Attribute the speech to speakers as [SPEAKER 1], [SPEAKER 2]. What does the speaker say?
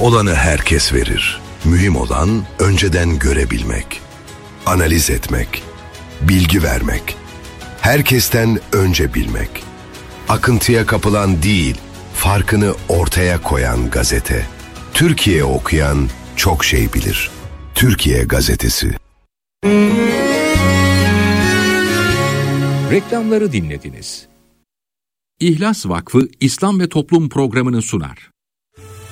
[SPEAKER 1] Olanı herkes verir. Mühim olan önceden görebilmek, analiz etmek, bilgi vermek, herkesten önce bilmek. Akıntıya kapılan değil, farkını ortaya koyan gazete. Türkiye okuyan çok şey bilir. Türkiye Gazetesi.
[SPEAKER 2] Reklamları dinlediniz. İhlas Vakfı İslam ve Toplum programını sunar.